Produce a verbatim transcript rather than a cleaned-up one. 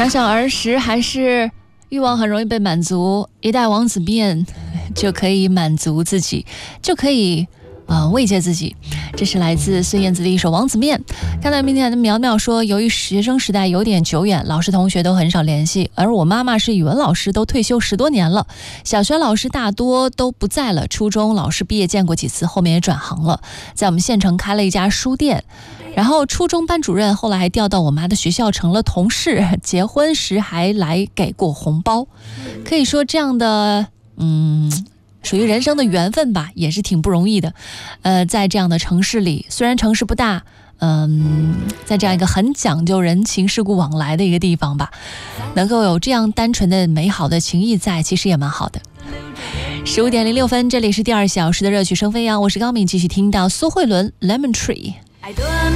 想想儿时，还是欲望很容易被满足，一袋王子面就可以满足自己，就可以呃，慰藉自己。这是来自孙燕姿的一首《王子面》。看到明天的苗苗说，由于学生时代有点久远，老师同学都很少联系，而我妈妈是语文老师，都退休十多年了，小学老师大多都不在了，初中老师毕业见过几次，后面也转行了，在我们县城开了一家书店。然后初中班主任后来还调到我妈的学校成了同事，结婚时还来给过红包。可以说这样的嗯属于人生的缘分吧，也是挺不容易的。呃，在这样的城市里，虽然城市不大，嗯，在这样一个很讲究人情世故往来的一个地方吧，能够有这样单纯的美好的情谊在，其实也蛮好的。十五点零六分，这里是第二小时的热曲声飞扬，我是高敏，继续听到苏慧伦 Lemon Tree。